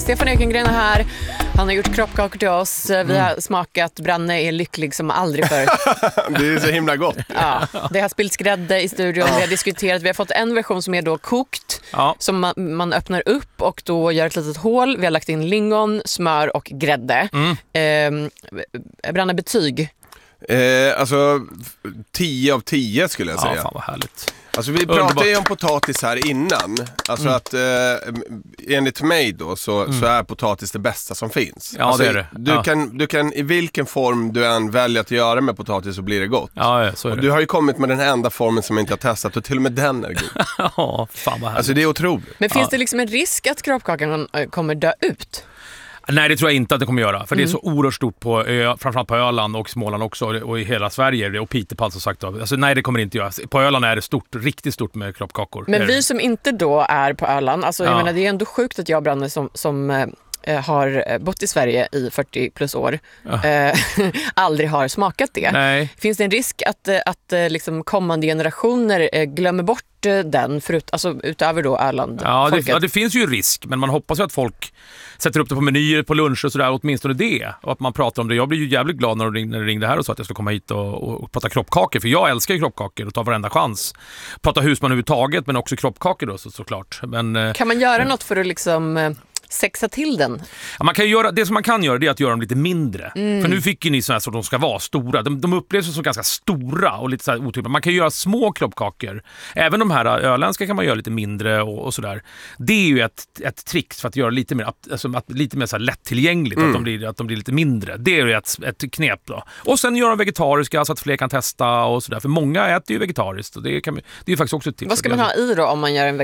Stefan Ekengren är här. Han har gjort kroppkakor till oss. Vi har smakat. Branne är lycklig som aldrig förr. Det är så himla gott. Ja, det har spillts grädde i studion. Vi har diskuterat. Vi har fått en version som är då kokt. Som man öppnar upp och då gör ett litet hål. Vi har lagt in lingon, smör och grädde. Branne, betyg? Alltså 10 av 10 skulle jag säga. Ja, fan vad härligt. Alltså vi pratade ju om potatis här innan. Alltså att enligt mig då så är potatis det bästa som finns. Ja, alltså, det är det. Du kan i vilken form du än väljer att göra med potatis så blir det gott. Ja, så är det. Du har ju kommit med den enda formen som jag inte har testat och till och med den är god. Ja, fan vad härligt. Alltså det är otroligt. Men finns det liksom en risk att kroppkakan kommer dö ut? Nej, det tror jag inte att det kommer göra. För det är så oerhört stort på framförallt på Öland och Småland också och i hela Sverige och Piteå som sagt. Alltså, nej, det kommer inte göra. På Öland är det riktigt stort med kroppkakor. Men vi som inte då är på Öland, alltså jag menar, det är ändå sjukt att jag och Branne som har bott i Sverige i 40 plus år aldrig har smakat det. Nej. Finns det en risk att liksom kommande generationer glömmer bort den alltså utöver då Öland? Ja, det finns ju risk, men man hoppas ju att folk sätter upp det på menyer, på lunch och sådär, åtminstone det. Och att man pratar om det. Jag blir ju jävligt glad när de ringde här och sa att jag skulle komma hit och prata kroppkakor, för jag älskar ju kroppkakor och tar varenda chans. Prata husman överhuvudtaget, men också kroppkakor då såklart. Men, kan man göra något för att liksom sexa till den? Ja, man kan göra, det som man kan göra det är att göra dem lite mindre. För nu fick ju ni sådana här så de ska vara stora. De upplevs som ganska stora och lite så här otippat. Man kan göra små kroppkakor. Även de här öländska kan man göra lite mindre och sådär. Det är ju ett trix för att göra lite mer, lite mer så här lättillgängligt. Att de blir lite mindre. Det är ju ett knep då. Och sen göra vegetariska så att fler kan testa och sådär. För många äter ju vegetariskt. Och det är ju faktiskt också ett tips. Vad ska man ha i då om man gör